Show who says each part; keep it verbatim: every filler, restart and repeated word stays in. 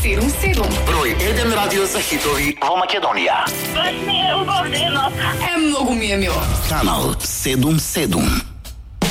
Speaker 1: sedum sedum.
Speaker 2: Broj jedan radio za hitovi во Македонија.
Speaker 1: E, mnogo mi je milo.
Speaker 2: Kanal sedam sedam.